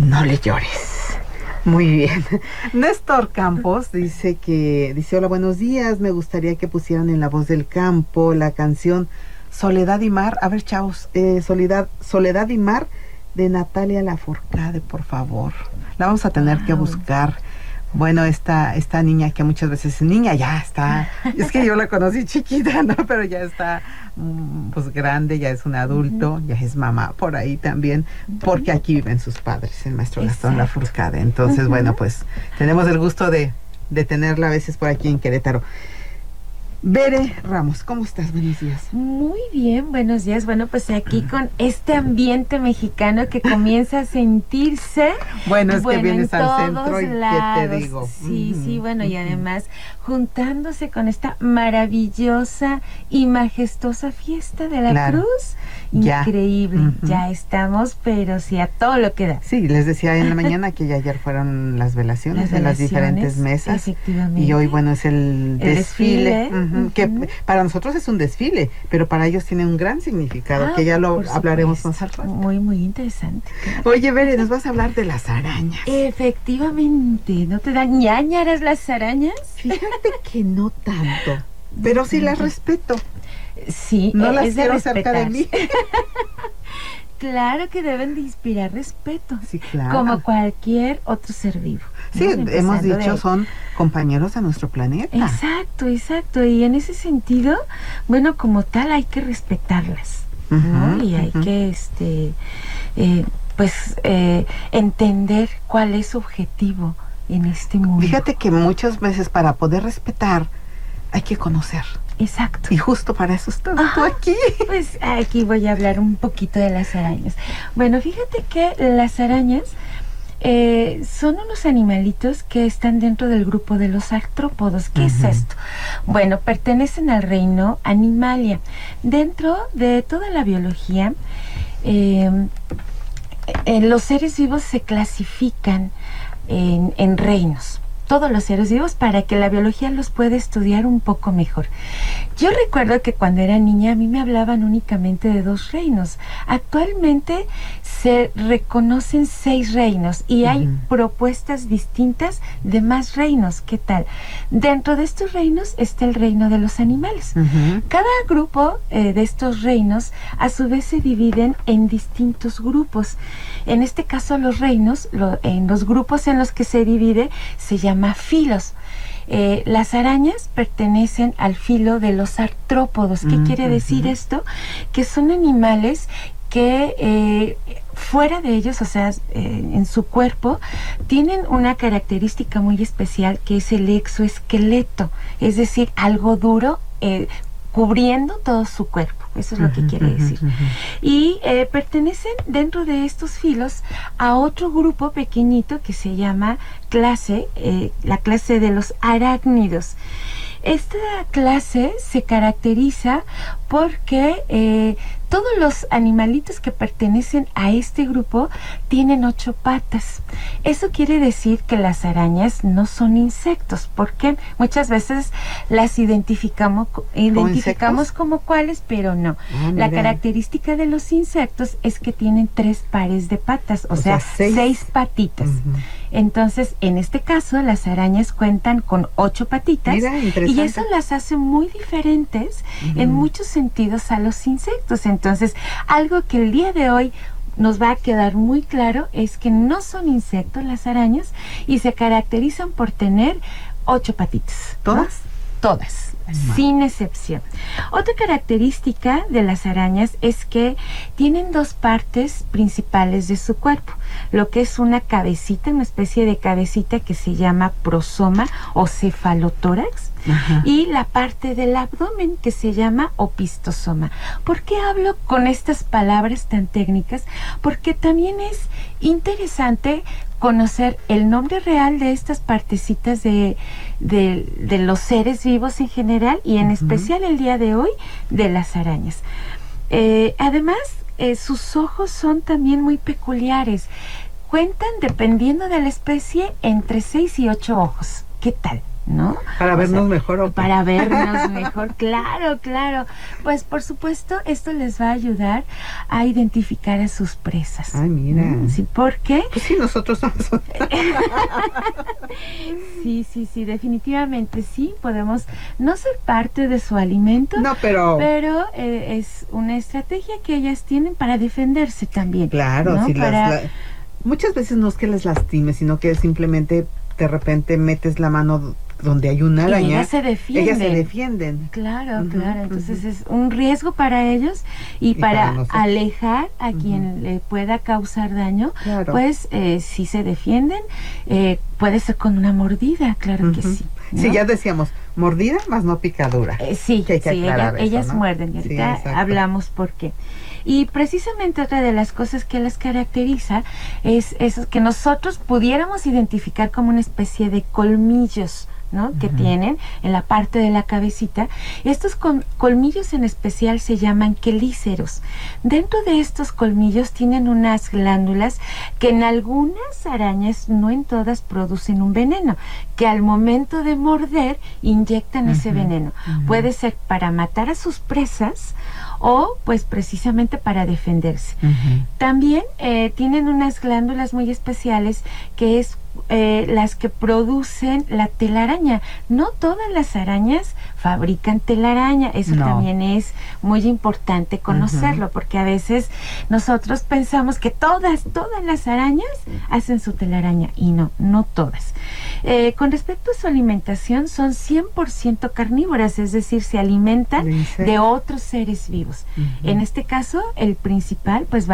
No le llores. Muy bien. Néstor Campos dice, hola, buenos días, me gustaría que pusieran en La Voz del Campo la canción Soledad y Mar. A ver, chavos, Soledad y Mar de Natalia Lafourcade, por favor. La vamos a tener que buscar. Bueno, esta niña que muchas veces es niña, ya está, es que yo la conocí chiquita, ¿no? Pero ya está, pues grande, ya es un adulto, ya es mamá por ahí también, porque aquí viven sus padres, el maestro Gastón Lafourcade. Entonces, bueno, pues tenemos el gusto de tenerla a veces por aquí en Querétaro. Bere Ramos, ¿cómo estás? Buenos días. Muy bien, buenos días. Bueno, pues aquí con este ambiente mexicano que comienza a sentirse. Bueno, es que vienes al centro y ¿qué te digo? Sí, bueno, y además juntándose con esta maravillosa y majestuosa fiesta de la Cruz. Increíble, ya estamos, pero sí, a todo lo que da. Sí, les decía en la mañana que ya ayer fueron las velaciones en las diferentes mesas. Efectivamente. Y hoy, bueno, es el desfile. Que para nosotros es un desfile, pero para ellos tiene un gran significado, que ya lo hablaremos más al rato. Muy, muy interesante. Claro. Oye, Bere, nos vas a hablar de las arañas. Efectivamente, ¿no te dan ñáñaras las arañas? Fíjate que no tanto, pero sí las respeto. Sí, no las quiero cerca de mí. Claro que deben de inspirar respeto, sí, claro, como cualquier otro ser vivo. Sí, hemos dicho, son compañeros de nuestro planeta. Exacto, y en ese sentido, bueno, como tal hay que respetarlas, ¿no? Y hay que, entender cuál es su objetivo en este mundo. Fíjate que muchas veces para poder respetar hay que conocer. Exacto. Y justo para eso estás tú aquí. Pues aquí voy a hablar un poquito de las arañas. Bueno, fíjate que las arañas son unos animalitos que están dentro del grupo de los artrópodos. ¿Qué es esto? Bueno, pertenecen al reino Animalia. Dentro de toda la biología, los seres vivos se clasifican en reinos. Todos los seres vivos, para que la biología los pueda estudiar un poco mejor. Yo recuerdo que cuando era niña a mí me hablaban únicamente de 2 reinos. Actualmente se reconocen 6 reinos y hay propuestas distintas de más reinos. ¿Qué tal? Dentro de estos reinos está el reino de los animales. Cada grupo de estos reinos a su vez se dividen en distintos grupos. En este caso los reinos, en los grupos en los que se divide, se llama filos. Las arañas pertenecen al filo de los artrópodos. ¿Qué quiere decir esto? Que son animales que fuera de ellos, o sea, en su cuerpo, tienen una característica muy especial que es el exoesqueleto, es decir, algo duro cubriendo todo su cuerpo. Eso es lo que quiere decir. Y pertenecen dentro de estos filos a otro grupo pequeñito que se llama la clase de los arácnidos. Esta clase se caracteriza porque todos los animalitos que pertenecen a este grupo tienen 8 patas. Eso quiere decir que las arañas no son insectos, porque muchas veces las identificamos como cuáles, pero no. La característica de los insectos es que tienen 3 pares de patas, o sea 6 patitas. Entonces, en este caso, las arañas cuentan con 8 patitas. Mira, y eso las hace muy diferentes en muchos sentidos a los insectos. Entonces, algo que el día de hoy nos va a quedar muy claro es que no son insectos las arañas y se caracterizan por tener 8 patitas. ¿Todas? ¿No? Todas, sin excepción. Otra característica de las arañas es que tienen 2 partes principales de su cuerpo, lo que es una cabecita, una especie de cabecita que se llama prosoma o cefalotórax, y la parte del abdomen que se llama opistosoma. ¿Por qué hablo con estas palabras tan técnicas? Porque también es interesante conocer el nombre real de estas partecitas de los seres vivos en general y en especial el día de hoy de las arañas. Además, sus ojos son también muy peculiares. Cuentan, dependiendo de la especie, entre 6 y 8 ojos. ¿Qué tal? ¿no? Para vernos mejor. ¿O para vernos mejor, claro, claro. Pues por supuesto, esto les va a ayudar a identificar a sus presas. Ay, mira. Sí, ¿por qué? Pues sí, nosotros somos. Sí, definitivamente sí, podemos no ser parte de su alimento, No, pero es una estrategia que ellas tienen para defenderse también. claro, ¿no? si muchas veces no es que les lastime, sino que simplemente de repente metes la mano donde hay una araña. Y ellas se defienden. Claro, claro. Entonces es un riesgo para ellos y para alejar a quien le pueda causar daño. Claro. Pues si se defienden, puede ser con una mordida, claro que sí. ¿no? Sí, ya decíamos, mordida más no picadura. Sí, ellas ¿no? muerden y ahorita hablamos por qué. Y precisamente otra de las cosas que las caracteriza es eso, que nosotros pudiéramos identificar como una especie de colmillos, ¿no? Que tienen en la parte de la cabecita. Estos colmillos en especial se llaman quelíceros. Dentro de estos colmillos tienen unas glándulas que en algunas arañas, no en todas, producen un veneno, que al momento de morder inyectan ese veneno. Puede ser para matar a sus presas o pues precisamente para defenderse. También tienen unas glándulas muy especiales que es las que producen la telaraña. No todas las arañas fabrican telaraña, eso también es muy importante conocerlo, porque a veces nosotros pensamos que todas las arañas hacen su telaraña, y no todas. Con respecto a su alimentación, son 100% carnívoras, es decir, se alimentan de otros seres vivos. En este caso, el principal pues va